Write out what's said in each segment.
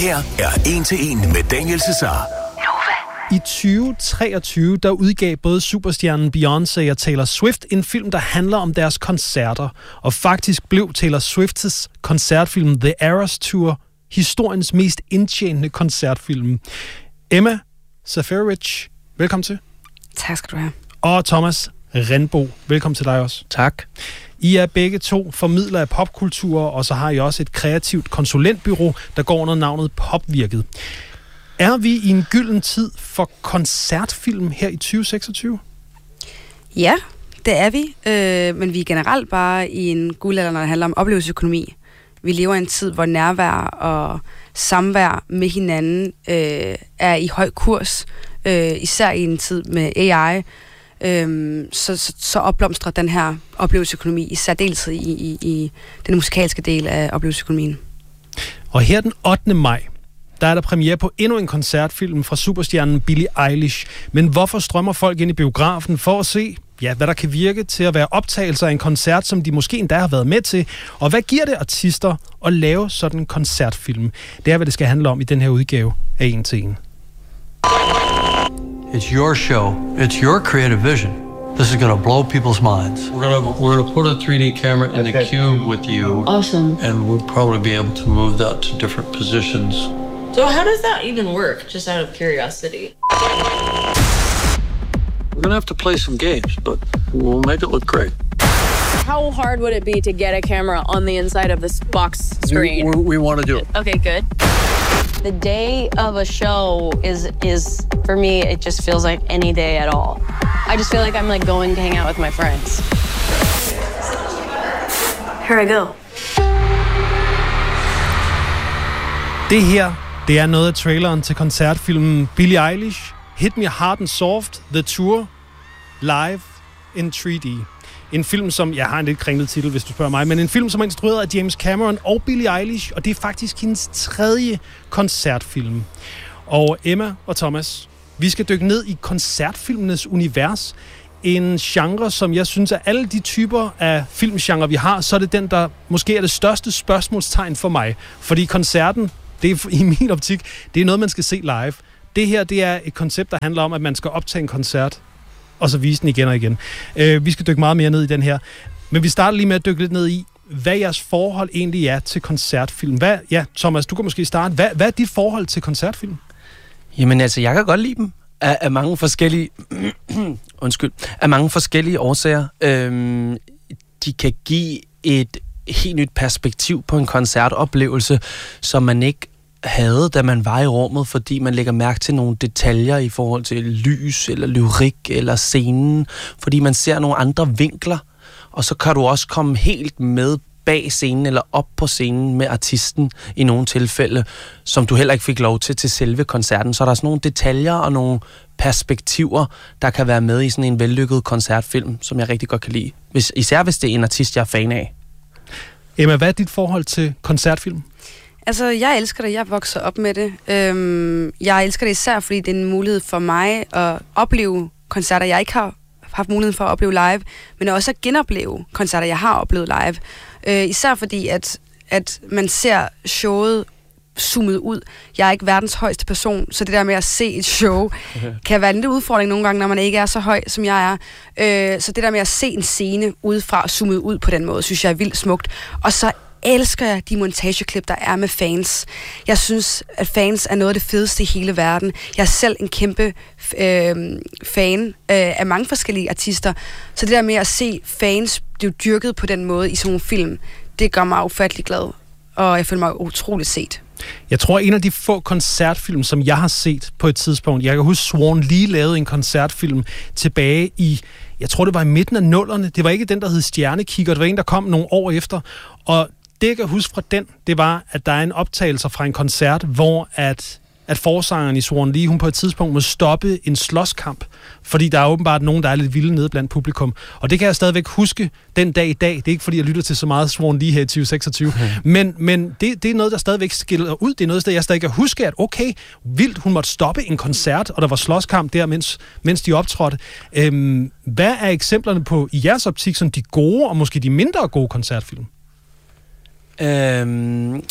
her er 1 til 1 med Daniel Cesar. I 2023, der udgav både superstjernen Beyoncé og Taylor Swift en film, der handler om deres koncerter. Og faktisk blev Taylor Swifts koncertfilm The Eras Tour historiens mest indtjenende koncertfilm. Emma Safarovich, velkommen til. Tak skal du have. Og Thomas Renbo, velkommen til dig også. Tak. I er begge to formidlere af popkultur, og så har I også et kreativt konsulentbyrå, der går under navnet Popvirket. Er vi i en gylden tid for koncertfilm her i 2026? Ja, det er vi. Men vi er generelt bare i en guldalder, når det handler om oplevelsesøkonomi. Vi lever i en tid, hvor nærvær og samvær med hinanden er i høj kurs. Især i en tid med AI. Så opblomstrer den her oplevelsesøkonomi i særdeleshed i den musikalske del af oplevelsesøkonomien. Og her den 8. maj, der er der premiere på endnu en koncertfilm fra superstjernen Billie Eilish. Men hvorfor strømmer folk ind i biografen for at se, hvad der kan virke til at være optagelser af en koncert, som de måske endda har været med til? Og hvad giver det artister at lave sådan en koncertfilm? Det er, hvad det skal handle om i den her udgave af 1 til 1. It's your show. It's your creative vision. This is going to blow people's minds. We're gonna put a 3D camera in the cube with you. Awesome. And we'll probably be able to move that to different positions. So how does that even work, just out of curiosity? We're gonna have to play some games, but we'll make it look great. How hard would it be to get a camera on the inside of this box screen? We want to do it. Okay, good. The day of a show is for me, it just feels like any day at all. I just feel like I'm like going to hang out with my friends. Here I go. Det her, det er noget af traileren til koncertfilmen Billie Eilish, Hit Me Hard and Soft, The Tour, Live in 3D. En film, som, jeg har en lidt kringlet titel, hvis du spørger mig, men en film, som er instrueret af James Cameron og Billie Eilish, og det er faktisk hendes 3. koncertfilm. Og Emma og Thomas, vi skal dykke ned i koncertfilmenes univers. En genre, som jeg synes, at alle de typer af filmgenre, vi har, så er det den, der måske er det største spørgsmålstegn for mig. Fordi koncerten, det er i min optik, det er noget, man skal se live. Det her, det er et koncept, der handler om, at man skal optage en koncert, og så vise den igen og igen. Vi skal dykke meget mere ned i den her. Men vi starter lige med at dykke lidt ned i, hvad jeres forhold egentlig er til koncertfilm. Thomas, du kan måske starte. Hvad er dit forhold til koncertfilm? Jamen altså, jeg kan godt lide dem af mange forskellige af mange forskellige årsager. De kan give et helt nyt perspektiv på en koncertoplevelse, som man ikke havde, da man var i rummet, fordi man lægger mærke til nogle detaljer i forhold til lys, eller lyrik, eller scenen, fordi man ser nogle andre vinkler, og så kan du også komme helt med bag scenen, eller op på scenen med artisten i nogle tilfælde, som du heller ikke fik lov til selve koncerten. Så er der sådan nogle detaljer og nogle perspektiver, der kan være med i sådan en vellykket koncertfilm, som jeg rigtig godt kan lide. Især hvis det er en artist, jeg er fan af. Emma, hvad er dit forhold til koncertfilm? Altså, jeg elsker det. Jeg vokser op med det. Jeg elsker det især, fordi det er en mulighed for mig at opleve koncerter, jeg ikke har haft mulighed for at opleve live, men også at genopleve koncerter, jeg har oplevet live. Især fordi, at man ser showet zoomet ud. Jeg er ikke verdens højeste person, så det der med at se et show kan være en lille udfordring nogle gange, når man ikke er så høj, som jeg er. Så det der med at se en scene udefra zoomet ud på den måde, synes jeg er vildt smukt. Og så elsker jeg de montageklip, der er med fans. Jeg synes, at fans er noget af det fedeste i hele verden. Jeg er selv en kæmpe fan af mange forskellige artister. Så det der med at se fans blive dyrket på den måde i sådan nogle film, det gør mig ufattelig glad. Og jeg føler mig utroligt set. Jeg tror, en af de få koncertfilm, som jeg har set på et tidspunkt, jeg kan huske, Swan Lee lavede en koncertfilm tilbage i, jeg tror, det var i midten af 00'erne. Det var ikke den, der hed Stjernekigger. Det var en, der kom nogle år efter. Og det, jeg kan huske fra den, det var, at der er en optagelse fra en koncert, hvor at forsangeren i Swan Lee, hun på et tidspunkt må stoppe en slåskamp, fordi der er åbenbart nogen, der er lidt vilde nede blandt publikum. Og det kan jeg stadigvæk huske den dag i dag. Det er ikke, fordi jeg lytter til så meget Swan Lee her i 2026. Men det er noget, der stadigvæk skiller ud. Det er noget, der jeg stadig kan huske, at okay, vildt, hun måtte stoppe en koncert, og der var slåskamp der, mens de optrådte. Hvad er eksemplerne på, i jeres optik, sådan de gode og måske de mindre gode koncertfilm?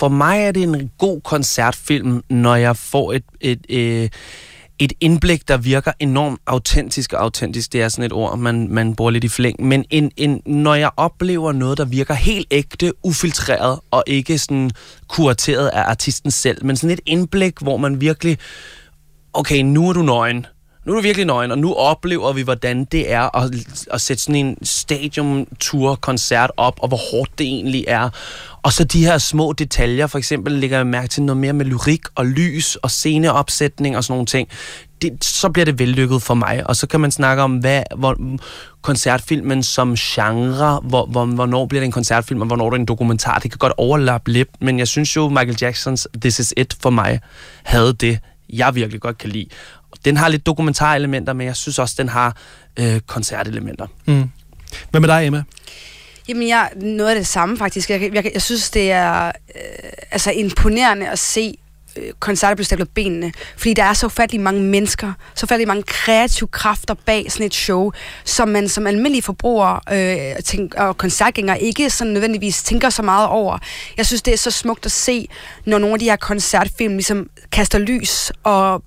For mig er det en god koncertfilm, når jeg får et indblik, der virker enormt autentisk, og autentisk, det er sådan et ord, man bruger lidt i flæng, men når jeg oplever noget, der virker helt ægte, ufiltreret, og ikke sådan kurateret af artisten selv, men sådan et indblik, hvor man virkelig, okay, nu er du nøgen. Nu er du virkelig nøgen, og nu oplever vi, hvordan det er at sætte sådan en stadium-tour-koncert op, og hvor hårdt det egentlig er. Og så de her små detaljer, for eksempel lægger jeg mærke til noget mere med lyrik og lys og sceneopsætning og sådan nogle ting. Så bliver det vellykket for mig. Og så kan man snakke om, hvor koncertfilmen som genre, hvornår bliver det en koncertfilm, og hvornår det er en dokumentar. Det kan godt overlappe lidt, men jeg synes jo, Michael Jacksons This Is It for mig havde det, jeg virkelig godt kan lide. Den har lidt dokumentarelementer, men jeg synes også, den har koncertelementer. Hvad med dig, Emma? Jamen, noget af det samme faktisk. Jeg synes, det er imponerende at se koncerter blive stablet benene, fordi der er så ufattelig mange mennesker, så ufattelig mange kreative kræfter bag sådan et show, som man som almindelige forbruger og koncertgængere ikke sådan nødvendigvis tænker så meget over. Jeg synes, det er så smukt at se, når nogle af de her koncertfilm ligesom kaster lys og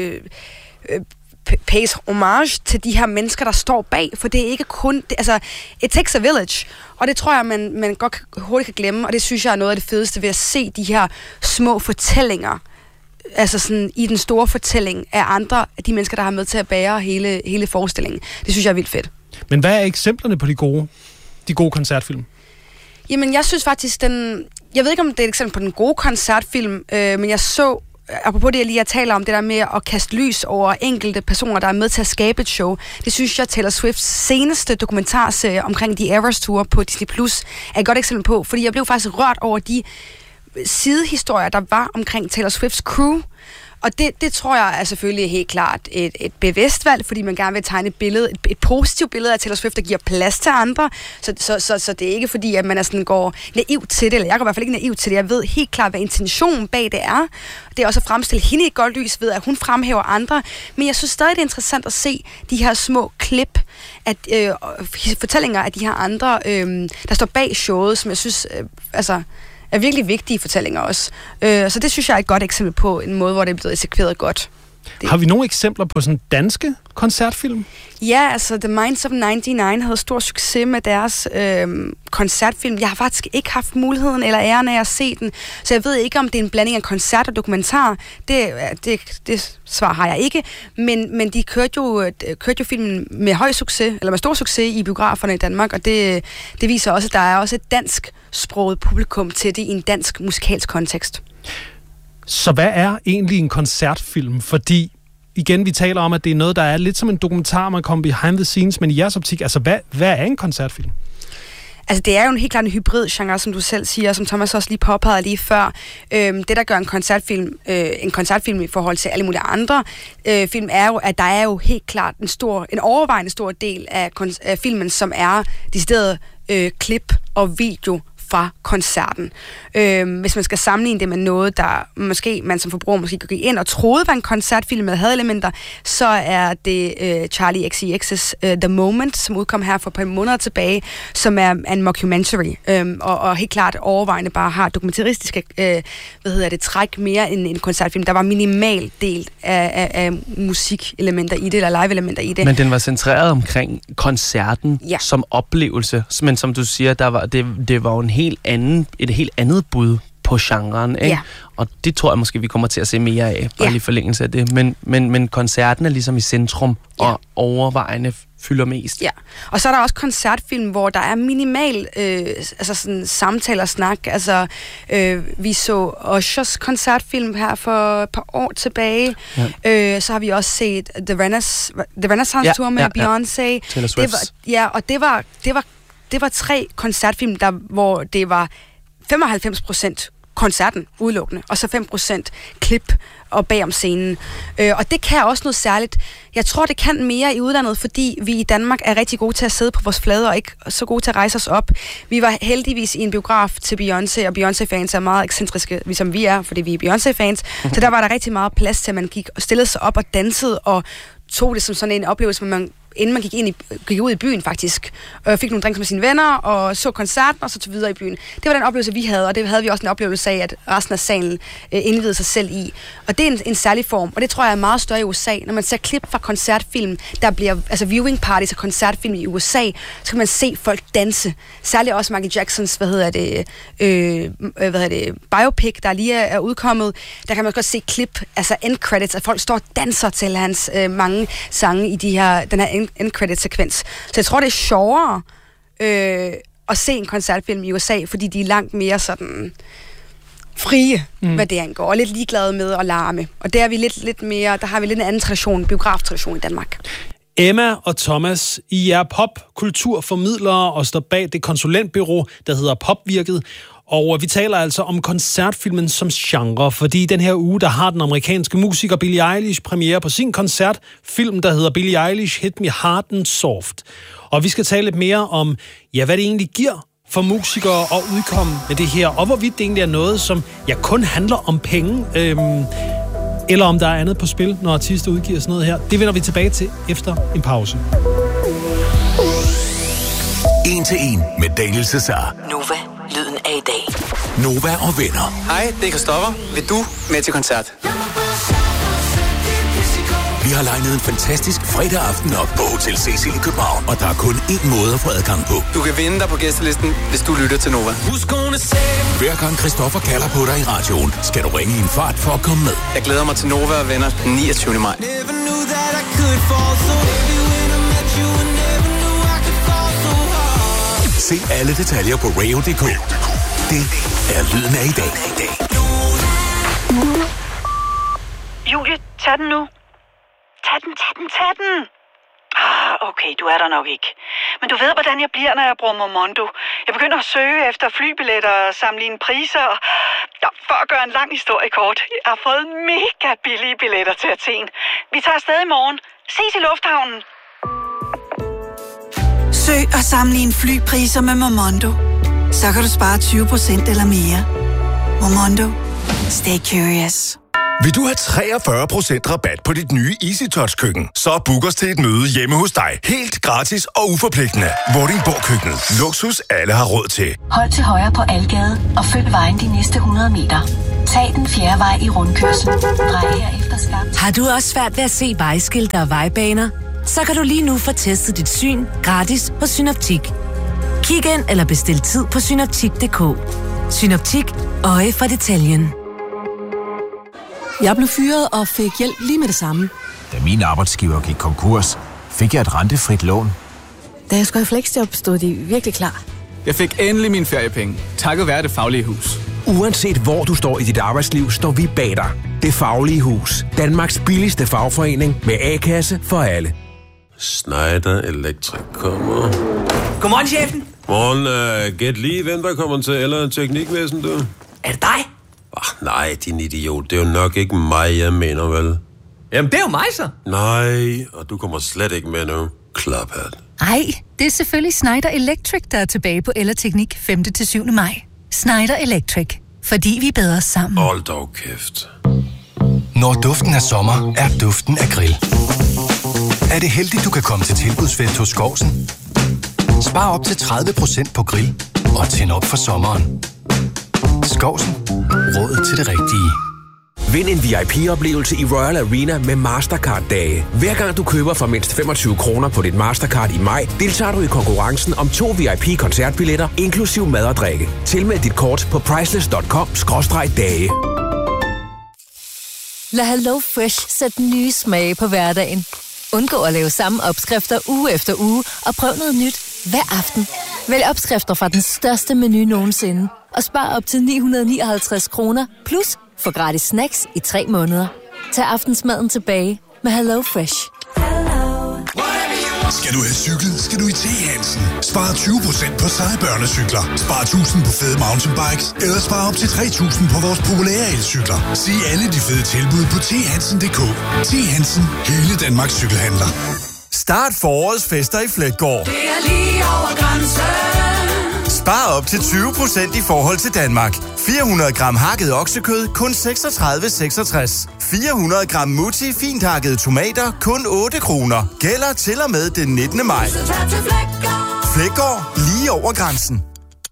pays homage til de her mennesker, der står bag, for det er ikke kun... it takes a village, og det tror jeg, man godt hurtigt kan glemme, og det synes jeg er noget af det fedeste ved at se de her små fortællinger, altså sådan i den store fortælling af andre af de mennesker, der har med til at bære hele forestillingen. Det synes jeg er vildt fedt. Men hvad er eksemplerne på de gode koncertfilm? Jamen, jeg synes faktisk, jeg ved ikke, om det er et eksempel på den gode koncertfilm, men jeg så, apropos det, jeg taler om, det der med at kaste lys over enkelte personer, der er med til at skabe et show. Det synes jeg, Taylor Swifts seneste dokumentarserie omkring The Eras Tour på Disney Plus er et godt eksempel på, fordi jeg blev faktisk rørt over de sidehistorier, der var omkring Taylor Swifts crew. Og det tror jeg er selvfølgelig helt klart et bevidst valg, fordi man gerne vil tegne et billede, et positivt billede af Taylor Swift, der giver plads til andre. Så det er ikke fordi, at man er sådan går naiv til det, eller jeg går i hvert fald ikke naiv til det. Jeg ved helt klart, hvad intentionen bag det er. Det er også at fremstille hende i et godt lys ved, at hun fremhæver andre. Men jeg synes stadig, det er interessant at se de her små klip, fortællinger af de her andre, der står bag showet, som jeg synes, er virkelig vigtige fortællinger også. Så det synes jeg er et godt eksempel på en måde, hvor det er blevet eksekveret godt. Har vi nogle eksempler på sådan danske koncertfilm? Ja, The Minds of 99 havde stor succes med deres koncertfilm. Jeg har faktisk ikke haft muligheden eller æren af at se den, så jeg ved ikke, om det er en blanding af koncert og dokumentar. Det svar har jeg ikke, men de kørte jo filmen med høj succes, eller med stor succes i biograferne i Danmark, og det viser også, at der er også et dansksproget publikum til det i en dansk musikalsk kontekst. Så hvad er egentlig en koncertfilm? Fordi, igen, vi taler om, at det er noget, der er lidt som en dokumentar, man kommer behind the scenes, men i jeres optik, hvad er en koncertfilm? Det er jo helt klart en hybrid-genre, som du selv siger, som Thomas også lige påpegede lige før. Det, der gør en koncertfilm i forhold til alle mulige andre film, er jo, at der er jo helt klart en overvejende stor del af filmen, som er decideret klip og video fra koncerten. Hvis man skal sammenligne det med noget, der måske man som forbruger måske gik ind og troede var en koncertfilm med havde elementer, så er det Charli XCX's The Moment, som udkom her for et par måneder tilbage, som er en mockumentary, og helt klart overvejende bare har dokumentaristiske træk mere end en koncertfilm. Der var minimal del af musikelementer i det, eller live-elementer i det. Men den var centreret omkring koncerten som oplevelse, men som du siger, det var jo et helt andet bud på genren, ikke? Ja. Og det tror jeg måske, vi kommer til at se mere af, bare lige forlængelse af det. Men koncerten er ligesom i centrum, og overvejende fylder mest. Ja, og så er der også koncertfilm, hvor der er minimal sådan samtaler og snak. Vi så Ushers koncertfilm her for et par år tilbage. Ja. Så har vi også set The Renaissance Tour med Beyoncé. Taylor Swift. Det var 3 koncertfilm, hvor det var 95% koncerten udelukkende, og så 5% klip og bag om scenen. Og det kan også noget særligt. Jeg tror, det kan mere i udlandet, fordi vi i Danmark er rigtig gode til at sidde på vores flade, og ikke så gode til at rejse os op. Vi var heldigvis i en biograf til Beyoncé, og Beyoncé-fans er meget ekscentriske, ligesom vi er, fordi vi er Beyoncé-fans. Så der var der rigtig meget plads til, at man gik og stillede sig op og dansede, og tog det som sådan en oplevelse, hvor man inden man gik ud i byen faktisk, og fik nogle drinks med sine venner, og så koncerten, og så tog videre i byen. Det var den oplevelse, vi havde, og det havde vi også en oplevelse af, at resten af salen indvidede sig selv i. Og det er en særlig form, og det tror jeg er meget større i USA. Når man ser klip fra koncertfilm, der bliver, altså viewing parties og koncertfilm i USA, så kan man se folk danse. Særligt også Michael Jacksons, biopic, der lige er udkommet. Der kan man også se klip, altså end credits, at folk står og danser til hans mange sange i den her end credit sekvens. Så jeg tror, det er sjovere at se en koncertfilm i USA, fordi de er langt mere sådan frie, hvad det angår, og lidt ligeglade med at larme. Og der er vi lidt mere, der har vi lidt en anden tradition, biograftradition i Danmark. Emma og Thomas, I er popkulturformidlere og står bag det konsulentbureau, der hedder Popvirket. Og vi taler altså om koncertfilmen som genre, fordi den her uge, der har den amerikanske musiker Billie Eilish premiere på sin koncertfilm, der hedder Billie Eilish Hit Me Hard and Soft. Og vi skal tale lidt mere om, hvad det egentlig giver for musikere at udkomme med det her, og hvorvidt det egentlig er noget, som kun handler om penge, eller om der er andet på spil, når artister udgiver sådan noget her. Det vender vi tilbage til efter en pause. 1 til 1 med Daniel Cesar. Nova, lyden af i dag. Nova og venner. Hej, det er Christoffer. Vil du med til koncert? Vi har legnet en fantastisk fredag aften op på Hotel Cecil i København, og der er kun én måde at få adgang på. Du kan vinde dig på gæstelisten, hvis du lytter til Nova. Hver gang Christoffer kalder på dig i radioen, skal du ringe i en fart for at komme med. Jeg glæder mig til Nova og venner den 29. maj. Se alle detaljer på radio.dk. Det er lyden af i dag. Julie, tag den nu. Tag den. Okay, du er der nok ikke. Men du ved, hvordan jeg bliver, når jeg bruger Momondo. Jeg begynder at søge efter flybilletter og sammenligne priser. For at gøre en lang historie kort. Jeg har fået mega billige billetter til Athen. Vi tager afsted i morgen. Ses i lufthavnen. Søg og sammenligne flypriser med Momondo. Så kan du spare 20% eller mere. Momondo. Stay curious. Vil du have 43% rabat på dit nye EasyTouch-køkken? Så book os til et møde hjemme hos dig. Helt gratis og uforpligtende. Vordingborg Køkken. Luksus alle har råd til. Hold til højre på Algade og følg vejen de næste 100 meter. Tag den 4. vej i rundkørslen. Drej herefter skarpt. Har du også svært ved at se vejskilte og vejbaner? Så kan du lige nu få testet dit syn gratis hos Synoptik. Kig ind eller bestil tid på synoptik.dk. Synoptik. Øje for detaljen. Jeg blev fyret og fik hjælp lige med det samme. Da min arbejdsgiver gik konkurs, fik jeg et rentefrit lån. Da jeg skulle have fleksjob, stod de virkelig klar. Jeg fik endelig mine feriepenge, takket være Det Faglige Hus. Uanset hvor du står i dit arbejdsliv, står vi bag dig. Det Faglige Hus. Danmarks billigste fagforening med A-kasse for alle. Schneider Electric kommer. Godmorgen, chefen. Morgen, gæt lige, hvem der kommer til eller teknikvæsen, du? Er det dig? Nej, din idiot. Det er jo nok ikke mig, jeg mener, vel? Jamen, det er jo mig, så. Nej, og du kommer slet ikke med nu. Klaphat. Ej, det er selvfølgelig Schneider Electric, der er tilbage på Ellerteknik 5. til 7. maj. Schneider Electric. Fordi vi er bedre sammen. Hold dog kæft. Når duften er sommer, er duften af grill. Er det heldigt, du kan komme til tilbudsfest hos Skovsen? Spar op til 30% på grill og tænd op for sommeren. Skovsen. Råd til det rigtige. Vind en VIP-oplevelse i Royal Arena med Mastercard-dage. Hver gang du køber for mindst 25 kroner på dit Mastercard i maj, deltager du i konkurrencen om 2 VIP-koncertbilletter, inklusiv mad og drikke. Tilmeld dit kort på priceless.com/dage. Lad Hello Fresh sætte nye smage på hverdagen. Undgå at lave samme opskrifter uge efter uge, og prøv noget nyt hver aften. Vælg opskrifter fra den største menu nogensinde, og spar op til 959 kroner, plus få gratis snacks i 3 måneder. Tag aftensmaden tilbage med Hello Fresh. Skal du have cykel, skal du i T. Hansen. Spar 20% på seje børnecykler. Spar 1000 på fede mountainbikes. Eller spar op til 3000 på vores populære elcykler. Se alle de fede tilbud på thansen.dk. T. Hansen. Hele Danmarks cykelhandler. Start forårets fester i Fleggaard. Det er lige over grænsen. Spar op til 20% i forhold til Danmark. 400 gram hakket oksekød, kun 36,66. 400 gram Mutti fint hakkede tomater, kun 8 kroner. Gælder til og med den 19. maj. Fleggaard, lige over grænsen.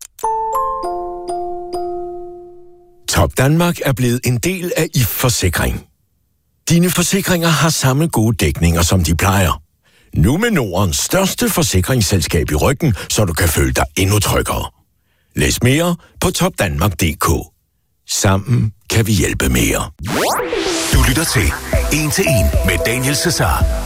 Top Danmark er blevet en del af IF Forsikring. Dine forsikringer har samme gode dækninger, som de plejer. Nu med Nordens største forsikringsselskab i ryggen, så du kan føle dig endnu tryggere. Læs mere på topdanmark.dk. Sammen kan vi hjælpe mere. Du lytter til 1 til 1 med Daniel Cesar.